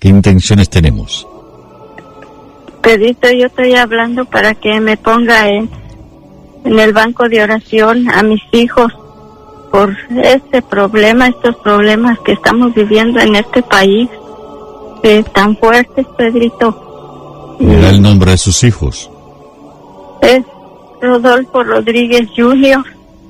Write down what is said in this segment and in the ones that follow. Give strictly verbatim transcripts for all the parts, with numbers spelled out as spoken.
¿Qué intenciones tenemos? Pedrito, yo estoy hablando para que me ponga en, en el banco de oración a mis hijos por este problema, estos problemas que estamos viviendo en este país, eh, tan fuertes, Pedrito. ¿Era el nombre de sus hijos? Es Rodolfo Rodríguez junior,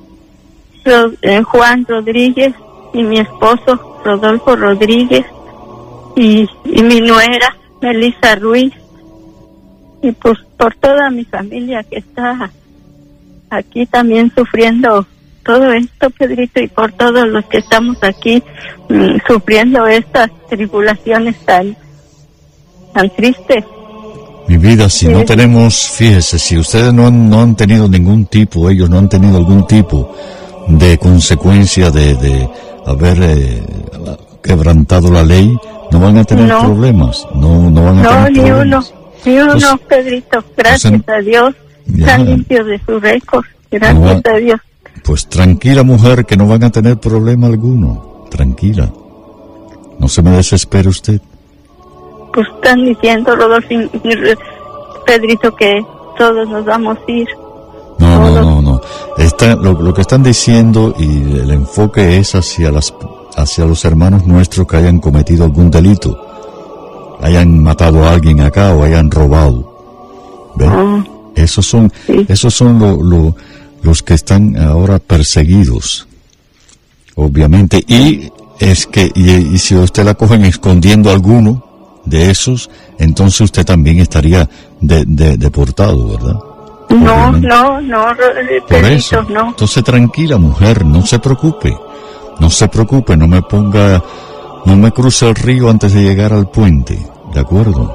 Ro, eh, Juan Rodríguez y mi esposo Rodolfo Rodríguez y, y mi nuera Melissa Ruiz, y pues por toda mi familia que está aquí también sufriendo todo esto, Pedrito, y por todos los que estamos aquí mmm, sufriendo estas tribulaciones tan tan tristes. Mi vida, si sí. no tenemos, fíjese, si ustedes no han, no han tenido ningún tipo, ellos no han tenido algún tipo de consecuencia de, de haber eh, quebrantado la ley, no van a tener no. problemas, no, no van a no, tener ni problemas. Uno, ni uno, pues, Pedrito, gracias pues en, a Dios, ya, están limpios de su récord, gracias no va, a Dios. Pues tranquila, mujer, que no van a tener problema alguno, tranquila, no se me desespere usted. Pues están diciendo, Rodolfo, Pedrito, que todos nos vamos a ir. No, todos. no, no, no. Está, lo, lo que están diciendo y el enfoque es hacia las, hacia los hermanos nuestros que hayan cometido algún delito, hayan matado a alguien acá o hayan robado. ¿Ven? Ah, esos son, sí. esos son lo, lo, los que están ahora perseguidos, obviamente. Y es que, y, y si usted la cogen escondiendo a alguno de esos, entonces usted también estaría de, de, deportado, ¿verdad? No, Obviamente. no, no, Por eso, no. Entonces tranquila, mujer, no se preocupe, no se preocupe, no me ponga, no me cruce el río antes de llegar al puente, ¿de acuerdo?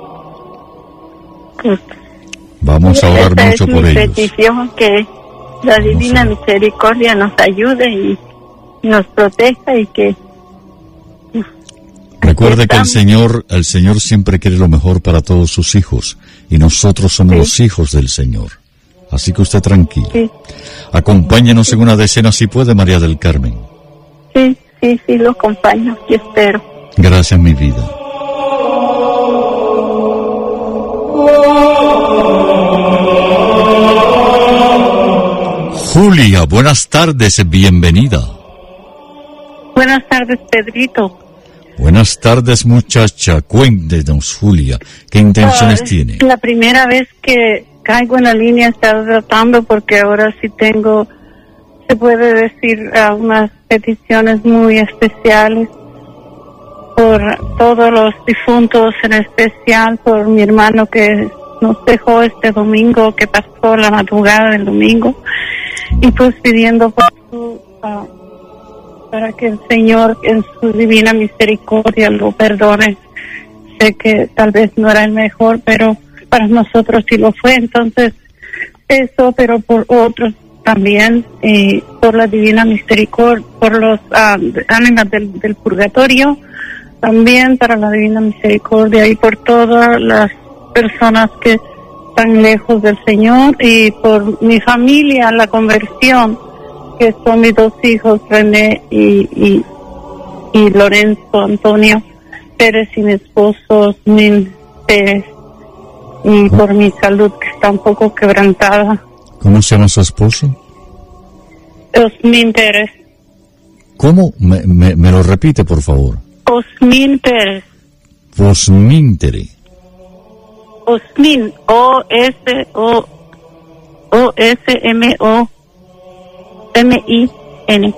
Pues, vamos a orar mucho por ellos. Esta es mi petición, que la divina misericordia nos ayude y nos proteja y que Recuerde que el Señor, el Señor siempre quiere lo mejor para todos sus hijos, y nosotros somos sí. los hijos del Señor. Así que usted tranquila. Sí. Acompáñenos en una decena si puede, María del Carmen. Sí, sí, sí, lo acompaño y espero. Gracias, mi vida. Julia, buenas tardes, bienvenida. Buenas tardes, Pedrito. Buenas tardes, muchacha. Cuéntenos, Julia, ¿qué intenciones uh, tiene? La primera vez que caigo en la línea estaba tratando, porque ahora sí tengo, se puede decir, uh, unas peticiones muy especiales por todos los difuntos, en especial por mi hermano que nos dejó este domingo, que pasó la madrugada del domingo, y pues pidiendo por su... Uh, para que el Señor en su divina misericordia lo perdone. Sé que tal vez no era el mejor, pero para nosotros sí lo fue. Entonces, eso, pero por otros también, eh, por la divina misericordia, por los uh, ánimas del, del purgatorio, también para la divina misericordia, y por todas las personas que están lejos del Señor, y por mi familia, la conversión, que son mis dos hijos, René y, y, y Lorenzo Antonio Pérez, y mi esposo Osmin Pérez, y por mi salud que está un poco quebrantada. ¿Cómo se llama su esposo? Osmin Pérez. ¿Cómo? Me, me, me lo repite, por favor. Osmin Pérez. Osmin Pérez. Osmin, O S O O S M O M I N.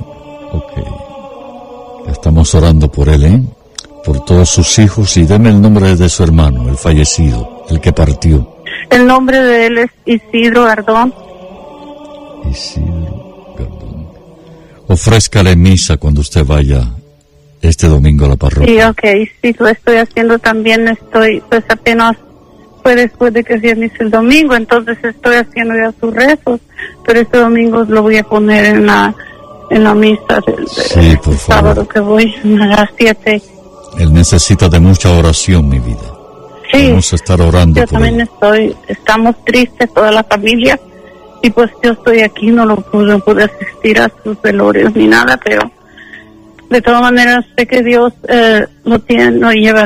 Ok. Estamos orando por él, ¿eh? Por todos sus hijos, y deme el nombre de su hermano, el fallecido, el que partió. El nombre de él es Isidro Gardón. Isidro Gardón. Ofrézcale misa cuando usted vaya este domingo a la parroquia. Sí, ok, sí, lo estoy haciendo también. Estoy, pues apenas fue después de que se inició el domingo, entonces estoy haciendo ya sus rezos, pero este domingo lo voy a poner en la en la misa del, sí, del por sábado favor. que voy a las siete. Él necesita de mucha oración, mi vida. Sí, vamos a estar orando yo por también él. estoy, estamos tristes toda la familia, y pues yo estoy aquí, no lo pude, no pude asistir a sus velorios ni nada, pero de todas maneras sé que Dios eh, lo tiene, lo lleva